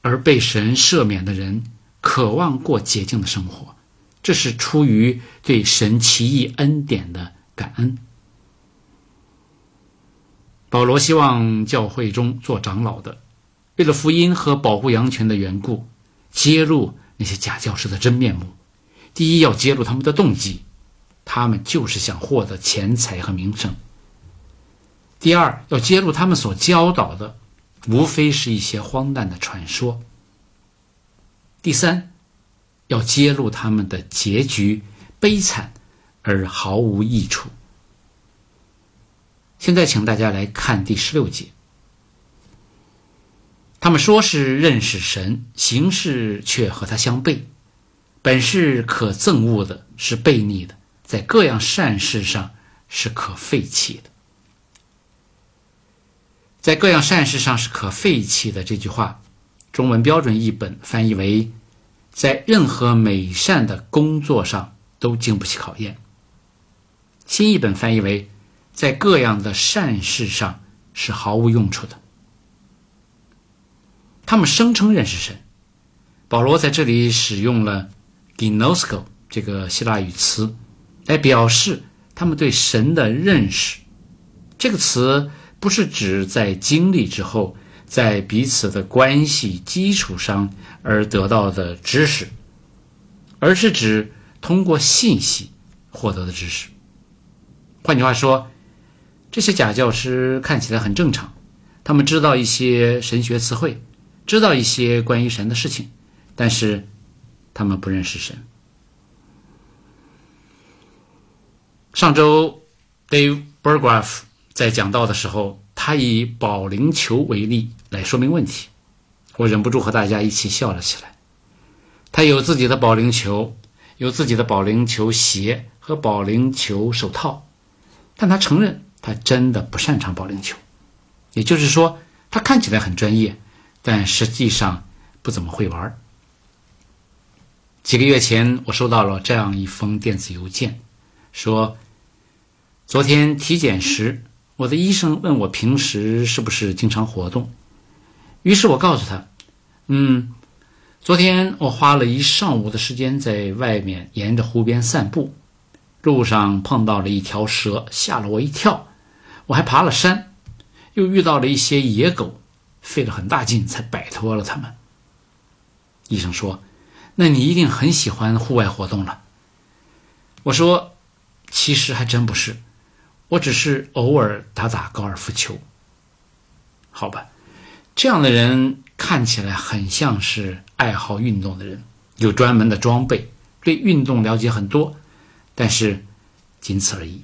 而被神赦免的人渴望过洁净的生活，这是出于对神奇异恩典的感恩。保罗希望教会中做长老的，为了福音和保护羊群的缘故，揭露那些假教师的真面目。第一，要揭露他们的动机，他们就是想获得钱财和名声。第二，要揭露他们所教导的无非是一些荒诞的传说。第三，要揭露他们的结局悲惨而毫无益处。现在请大家来看第16节。他们说是认识神，行事却和他相悖，本是可憎恶的，是悖逆的，在各样善事上是可废弃的。在各样善事上是可废弃的，这句话中文标准译本翻译为在任何美善的工作上都经不起考验。新译本翻译为在各样的善事上是毫无用处的。他们声称认识神，保罗在这里使用了 ginosko 这个希腊语词来表示他们对神的认识。这个词不是指在经历之后，在彼此的关系基础上而得到的知识，而是指通过信息获得的知识。换句话说，这些假教师看起来很正常，他们知道一些神学词汇，知道一些关于神的事情，但是他们不认识神。上周 Dave Burgraff 在讲道的时候，他以保龄球为例来说明问题，我忍不住和大家一起笑了起来。他有自己的保龄球，有自己的保龄球鞋和保龄球手套，但他承认他真的不擅长保龄球，也就是说他看起来很专业，但实际上不怎么会玩。几个月前我收到了这样一封电子邮件，说昨天体检时我的医生问我平时是不是经常活动，于是我告诉他昨天我花了一上午的时间在外面沿着湖边散步，路上碰到了一条蛇，吓了我一跳，我还爬了山，又遇到了一些野狗，费了很大劲才摆脱了它们。医生说，那你一定很喜欢户外活动了。我说，其实还真不是，我只是偶尔打打高尔夫球。好吧，这样的人看起来很像是爱好运动的人，有专门的装备，对运动了解很多，但是仅此而已。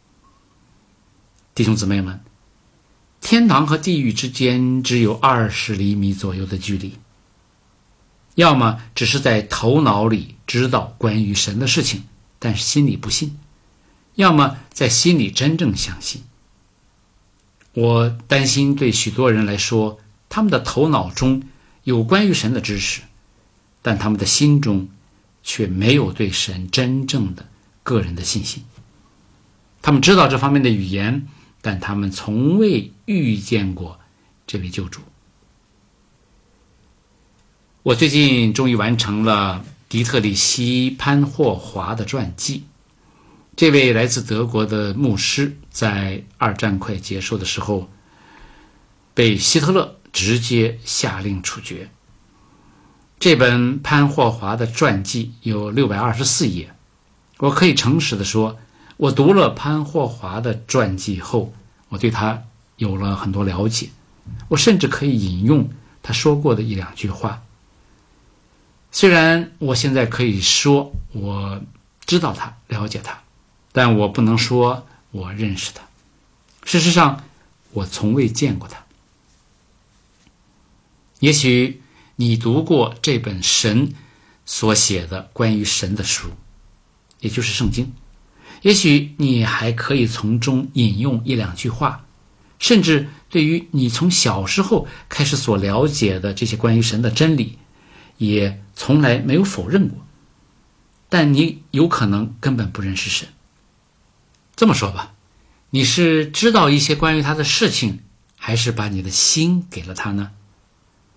弟兄姊妹们，天堂和地狱之间只有20厘米左右的距离，要么只是在头脑里知道关于神的事情，但是心里不信，要么在心里真正相信。我担心对许多人来说，他们的头脑中有关于神的知识，但他们的心中却没有对神真正的个人的信心。他们知道这方面的语言，但他们从未遇见过这位救主。我最近终于完成了迪特里希·潘霍华的传记。这位来自德国的牧师在二战快结束的时候，被希特勒直接下令处决。这本潘霍华的传记有624页。我可以诚实地说，我读了潘霍华的传记后，我对他有了很多了解。我甚至可以引用他说过的1-2句话。虽然我现在可以说我知道他，了解他，但我不能说我认识他。事实上，我从未见过他。也许你读过这本神所写的关于神的书，也就是圣经，也许你还可以从中引用1-2句话，甚至对于你从小时候开始所了解的这些关于神的真理，也从来没有否认过，但你有可能根本不认识神。这么说吧，你是知道一些关于他的事情，还是把你的心给了他呢？